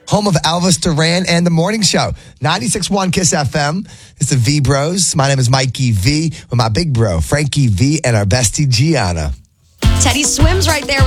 home of Elvis Duran and The Morning Show. 96.1 Kiss FM. It's the V Bros. My name is Mikey V with my big bro, Frankie V, and our bestie, Gianna. Teddy swims right there.